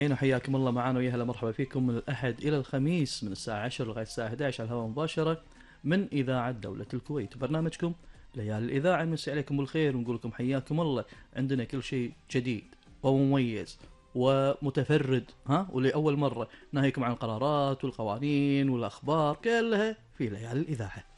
حياكم الله معنا ويا هلا مرحبا فيكم من الأحد إلى الخميس من الساعة 10 لغاية الساعة 11 على الهواء مباشرة من إذاعة دولة الكويت. برنامجكم ليالي الإذاعة، نمسي عليكم بالخير ونقول لكم حياكم الله. عندنا كل شيء جديد ومميز ومتفرد، ولأول مرة ناهيكم عن القرارات والقوانين والأخبار كلها في ليالي الإذاعة.